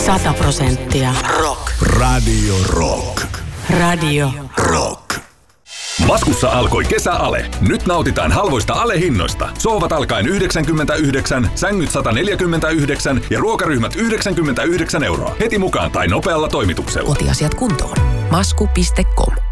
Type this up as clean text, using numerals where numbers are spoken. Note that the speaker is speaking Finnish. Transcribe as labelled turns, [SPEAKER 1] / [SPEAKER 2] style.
[SPEAKER 1] 100% rock.
[SPEAKER 2] Radio Rock.
[SPEAKER 1] Radio
[SPEAKER 2] Rock.
[SPEAKER 3] Maskussa alkoi kesäale. Nyt nautitaan halvoista alehinnoista. Sohvat alkaen 99, sängyt 149 ja ruokaryhmät 99 €. Heti mukaan tai nopealla toimituksella.
[SPEAKER 4] Kotiasiat kuntoon. Masku.com